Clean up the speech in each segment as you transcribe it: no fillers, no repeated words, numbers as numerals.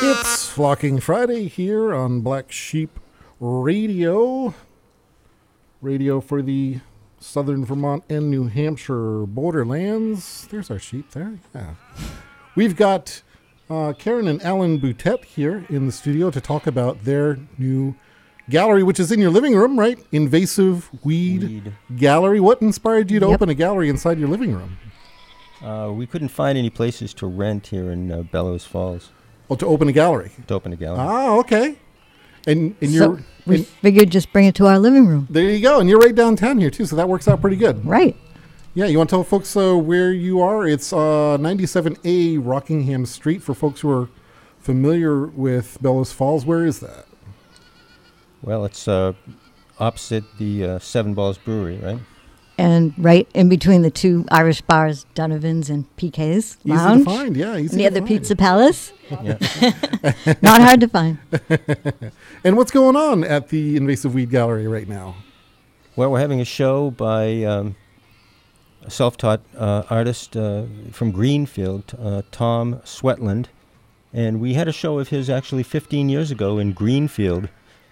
It's Flocking Friday here on Black Sheep Radio. Radio for the southern Vermont and New Hampshire borderlands. There's our sheep there. Yeah. We've got Karen and Alan Boutet here in the studio to talk about their new gallery, which is in your living room, right? Invasive Weed Gallery. What inspired you to open a gallery inside your living room? We couldn't find any places to rent here in Bellows Falls. Oh, to open a gallery. To open a gallery. Ah, okay. And so we figured just bring it to our living room. There you go. And you're right downtown here, too, so that works out pretty good. Right. Yeah, you want to tell folks where you are? It's 97A Rockingham Street for folks who are familiar with Bellows Falls. Where is that? Well, it's opposite the Seven Balls Brewery, right? And right in between the two Irish bars, Donovan's and PK's Lounge. Easy to find, yeah. Near the Pizza Palace. Yeah. Not hard to find. And what's going on at the Invasive Weed Gallery right now? Well, we're having a show by a self-taught artist from Greenfield, Tom Sweatland. And we had a show of his actually 15 years ago in Greenfield.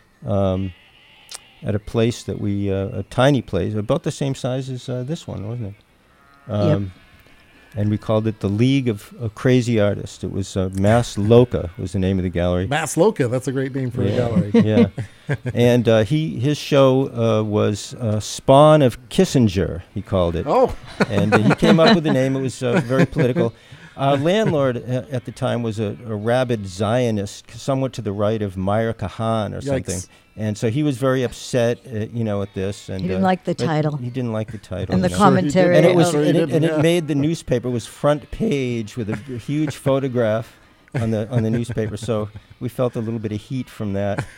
At a place that a tiny place, about the same size as this one, wasn't it? Yep. And we called it the League of Crazy Artists. It was Mass Loca was the name of the gallery. Mass Loca, that's a great name for a gallery. Yeah. And his show was Spawn of Kissinger, he called it. Oh. And he came up with the name. It was very political. Our landlord at the time was a rabid Zionist, somewhat to the right of Meir Kahan or something. And so he was very upset, at this. And he didn't like the title. He didn't like the title. And the commentary. And it made the newspaper, was front page with a huge photograph on the newspaper. So we felt a little bit of heat from that.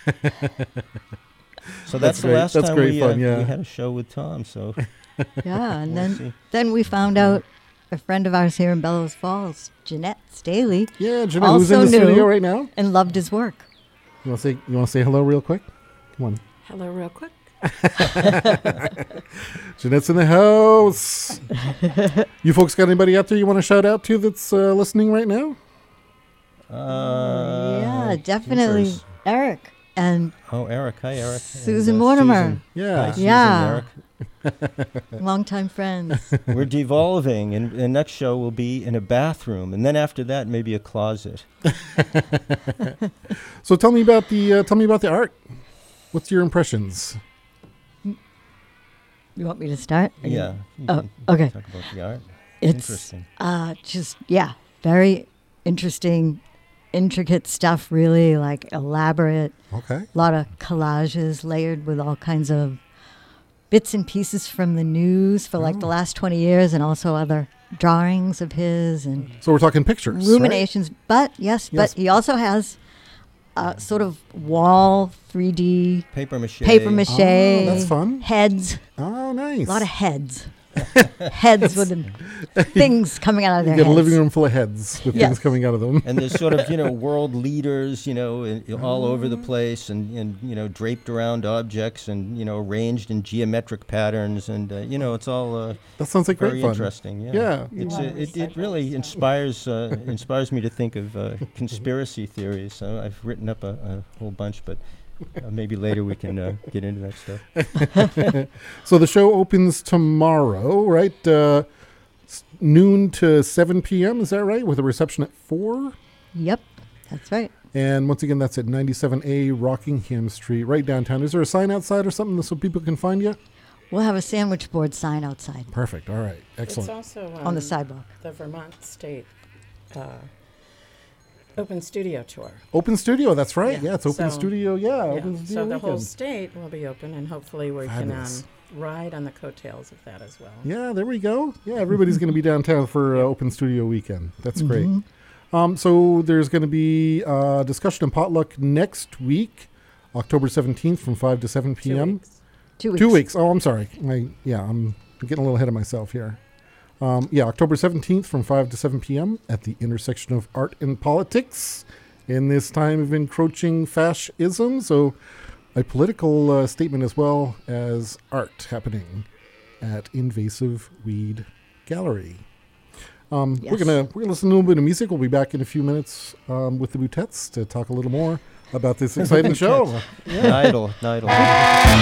So that's the last time we had a show with Tom. So yeah, and then we found out a friend of ours here in Bellows Falls, Jeanette Staley. Yeah, Jeanette, who's in the studio right now. And loved his work. You want to say hello real quick? Come on. Hello real quick. Jeanette's in the house. You folks got anybody out there you want to shout out to that's listening right now? Yeah, definitely. Keepers. Eric. And Eric. Hi, Eric. Susan Mortimer. Yeah. Hi, Susan, Eric. Longtime friends. We're devolving, and the next show will be in a bathroom, and then after that, maybe a closet. So tell me about the art. What's your impressions? You want me to start? Yeah. Okay. Talk about the art. It's interesting. Very interesting, intricate stuff. Really elaborate. Okay. A lot of collages layered with all kinds of bits and pieces from the news for the last 20 years, and also other drawings of his. And so we're talking pictures, ruminations. Right? But he also has sort of wall 3D paper mache. Oh, that's fun. Heads. Oh, nice. A lot of heads. Heads with things coming out of their heads. You get a living room full of heads with things coming out of them. And there's sort of, world leaders, all over the place and draped around objects and, arranged in geometric patterns. And, it's all that sounds like very great fun. Interesting. Yeah. It really inspires me to think of conspiracy theories. So I've written up a whole bunch, but maybe later we can get into that stuff. So the show opens tomorrow, right? Noon to 7 p.m., is that right? With a reception at 4? Yep, that's right. And once again, that's at 97A Rockingham Street, right downtown. Is there a sign outside or something so people can find you? We'll have a sandwich board sign outside. Perfect. All right. Excellent. It's also on the sidewalk. The Vermont State Open Studio Tour. Open Studio, that's right. Yeah, it's Open Studio. Yeah, Open Studio so the weekend. whole state will be open, and hopefully we can ride on the coattails of that as well. Yeah, there we go. Yeah, everybody's going to be downtown for Open Studio weekend. That's great. So there's going to be discussion and potluck next week, October 17th from 5 to 7 p.m. 2 weeks. 2 weeks. Oh, I'm sorry. I'm getting a little ahead of myself here. October 17th from 5 to 7 p.m. at the intersection of art and politics in this time of encroaching fascism. So a political statement as well as art happening at Invasive Weed Gallery. We're Yes. gonna listen to a little bit of music. We'll be back in a few minutes with the Boutettes to talk a little more about this exciting show. Nidal.